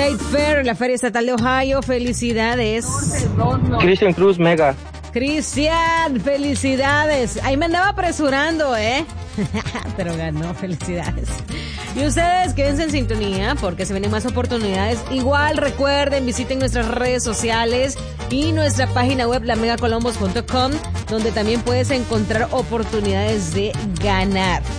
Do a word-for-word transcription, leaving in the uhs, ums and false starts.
State Fair, la Feria Estatal de Ohio. Felicidades. Christian Cruz, Mega. Cristian, felicidades. Ahí me andaba apresurando, ¿eh? Pero ganó, felicidades. Y ustedes quédense en sintonía porque se vienen más oportunidades. Igual recuerden, visiten nuestras redes sociales y nuestra página web la mega columbus punto com, donde también puedes encontrar oportunidades de ganar.